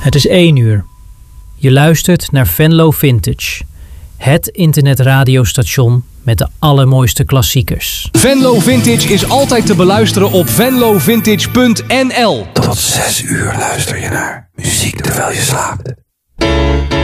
Het is 1 uur. Je luistert naar Venlo Vintage. Het internetradiostation met de allermooiste klassiekers. Venlo Vintage is altijd te beluisteren op venlovintage.nl. Tot 6 uur luister je naar muziek terwijl je slaapt.